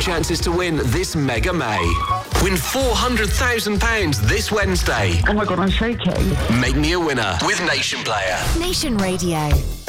chances to win this Mega May. Win £400,000 this Wednesday. Oh my God, I'm shaking. Make me a winner with Nation Player. Nation Radio.